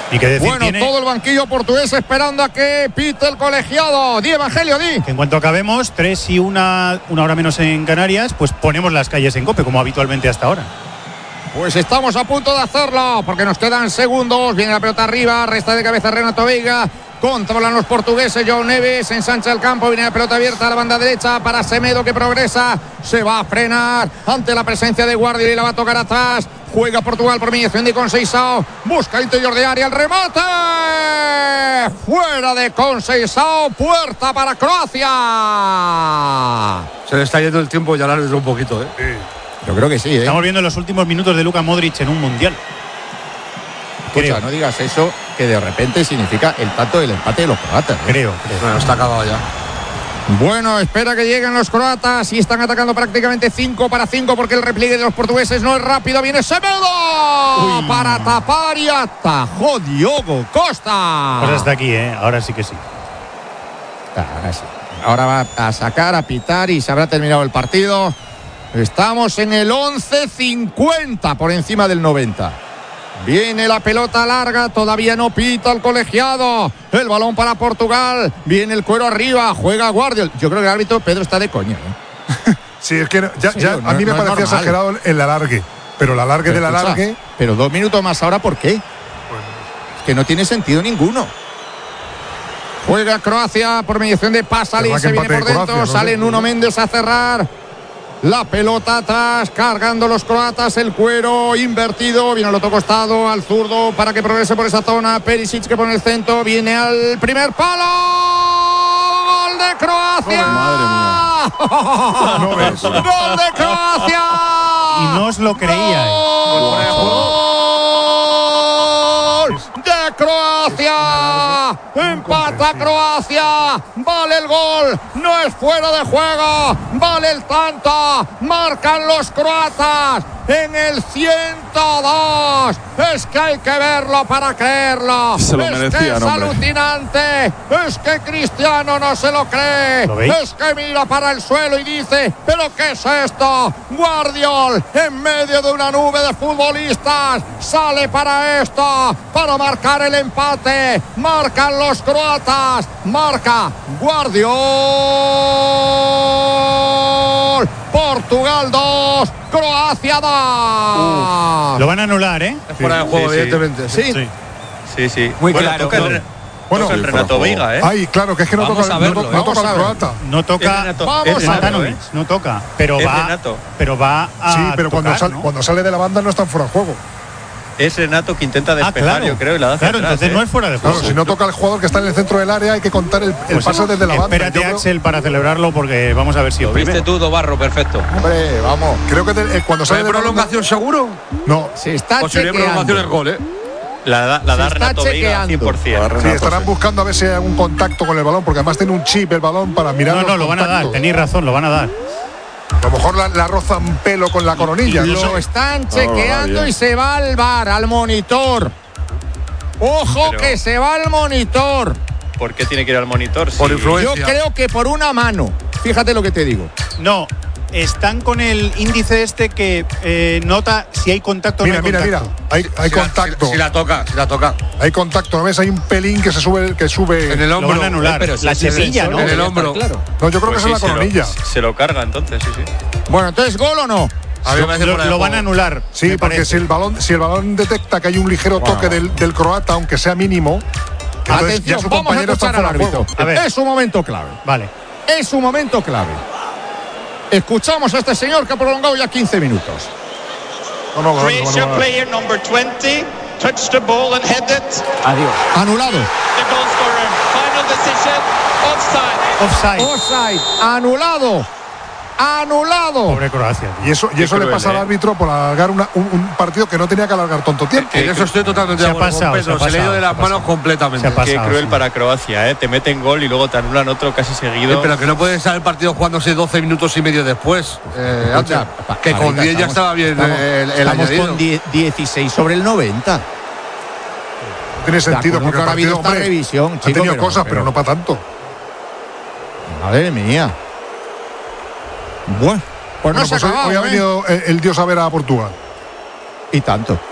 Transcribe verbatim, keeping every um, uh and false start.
Y que decir, bueno, tiene... todo el banquillo portugués esperando a que pite el colegiado. Di, Evangelio, di. Que en cuanto acabemos, tres y una, una hora menos en Canarias, pues ponemos las calles en COPE, como habitualmente hasta ahora. Pues estamos a punto de hacerlo, porque nos quedan segundos. Viene la pelota arriba, resta de cabeza Renato Veiga. Controlan los portugueses. João Neves ensancha el campo. Viene la pelota abierta a la banda derecha para Semedo, que progresa. Se va a frenar ante la presencia de Guardiola y la va a tocar atrás. Juega Portugal por mediación de Conceição. Busca interior de área. El remate. Fuera de Conceição. Puerta para Croacia. Se le está yendo el tiempo ya largo un poquito, ¿eh? Sí. Yo creo que sí, ¿eh? Estamos viendo los últimos minutos de Luka Modric en un mundial. Escucha, creo. No digas eso, que de repente significa el tanto del empate de los croatas, ¿eh? Creo, creo. Bueno, está acabado ya. Bueno, espera que lleguen los croatas y están atacando prácticamente cinco para cinco, porque el repliegue de los portugueses no es rápido. Viene Semedo. Uy. Para tapar y atajó Diogo Costa. Pues hasta aquí, ¿eh? Ahora sí que sí. Ahora sí. Ahora va a sacar, a pitar y se habrá terminado el partido. Estamos en el once cincuenta, por encima del noventa. Viene la pelota larga, todavía no pita el colegiado. El balón para Portugal. Viene el cuero arriba, juega Guardiola. Yo creo que el árbitro, Pedro, está de coña, ¿eh? Sí, es que ya, sí, ya no, a mí me no parecía exagerado el alargue. Pero el alargue del alargue. Pero dos minutos más ahora, ¿por qué? Bueno. Es que no tiene sentido ninguno. Juega Croacia por mediación de Pasalic. Se viene por dentro, Croacia, sale no sé. Nuno Méndez a cerrar. La pelota atrás, cargando los croatas, el cuero invertido, viene al otro costado, al zurdo, para que progrese por esa zona. Perisic, que pone el centro, viene al primer palo. ¡Gol de Croacia! Oh, madre mía. No ves. ¡Gol de Croacia! Y no os lo creía, ¿eh? ¡Gol de Croacia! Empata Croacia, vale el gol, no es fuera de juego, vale el tanto, marcan los croatas en el ciento dos. Es que hay que verlo para creerlo. Se lo es merecía, que es no, alucinante, es que Cristiano no se lo cree, ¿Lo veis? es que mira para el suelo y dice, ¿pero qué es esto? Guardiola en medio de una nube de futbolistas sale para esto, para marcar el empate. Marcan los croatas, marca Guardiola. Portugal dos, Croacia dos. Lo van a anular, ¿eh? Es fuera de juego, sí, sí. evidentemente. Sí. Sí. Sí, sí. Muy bueno, claro. Toca el, Bueno, toca el sí, Renato Veiga, ¿eh? Ay, claro, que es que no Vamos toca, a verlo, no, ¿eh? no toca Vamos a el ver. croata. No toca. Es Renato, Vamos es a Renato, Matanovic, ¿eh? no toca. Pero Es va, Renato. pero va a. Sí, pero cuando, tocar, sale, ¿no? cuando sale de la banda no están fuera de juego. Es Renato que intenta Ah, despejar, claro. yo creo, y la da hacia Claro, atrás, entonces ¿eh? no es fuera de juego. Claro, si no toca el jugador que está en el centro del área, hay que contar el, el Pues pase desde la banda. espérate, Yo creo- Axel, para celebrarlo, porque vamos a ver si Lo es viste primero. tú, Dobarro, perfecto. Hombre, vamos. Creo que de- eh, cuando sale ¿Hay de la banda- prolongación seguro? No, Se está Posible prolongación es chequeando. gol, ¿eh? La da, la Se da está Renato Veiga chequeando. cien por ciento. sí, estarán buscando a ver si hay algún contacto con el balón, porque además tiene un chip el balón para mirar No, los no, lo van a dar. contactos. Tenéis razón, lo van a dar. A lo mejor la, la roza un pelo con la coronilla. No Lo sé. están No, chequeando no, y se va al bar, al monitor. Ojo, Pero- que se va al monitor. ¿Por qué tiene que ir al monitor? Por Si- influencia. Yo creo que por una mano. Fíjate lo que te digo. No, están con el índice este que eh, nota si hay contacto o Mira, no hay mira, mira. contacto. Hay, hay Si la- contacto. Si, si la toca, si la toca. Hay contacto. ¿No ves? Hay un pelín que se sube, que sube. En el Lo hombro. van a anular. pero si la es el cepilla, sensor, ¿no? En el debería hombro. estar claro. No, yo creo Pues que sí, es en la se lo- coronilla. Se lo carga entonces, sí, sí. Bueno, entonces, ¿gol o no? A mí me parece Lo, fuera de lo van a juego. anular. Sí, me porque parece. si el balón, si el balón detecta que hay un ligero toque del, del croata, aunque sea mínimo, entonces Atención, ya su vamos a compañero está escuchar al fuera de árbitro. juego. A ver. Es un momento clave. Vale. Es un momento clave. Escuchamos a este señor que ha prolongado ya quince minutos. No, no, no, no, no, Croatia no, no. player number twenty touched the ball and headed. Adiós. Anulado. The goal scorer. Final decision. Offside. Offside. Offside. Anulado. Anulado. Pobre Croacia. Y eso, y eso le cruel, pasa al ¿eh? árbitro por alargar una- un, un partido que no tenía que alargar tanto tiempo. En eso estoy totalmente Se de ha acuerdo pasado, con se ha Pedro. Se le ha ido pasado, de se ha las manos pasado. completamente. Se ha pasado. Qué cruel sí. para Croacia, ¿eh? Te meten gol y luego te anulan otro casi seguido. Eh, pero que no puede estar el partido jugándose doce minutos y medio después. Eh, antes, Escucha, que con Pablita, diez ya estamos- estaba bien estamos- eh, el, el estamos añadido. con die- dieciséis sobre el noventa. No tiene sentido De acuerdo porque que el ahora ha habido partido, esta hombre, revisión, ha chico, tenido pero- cosas, pero, pero- no para tanto. Madre mía. Bueno, pues no Bueno, se pues hoy, acababa, hoy ha ¿eh? venido el, el dios a ver a Portugal. Y tanto.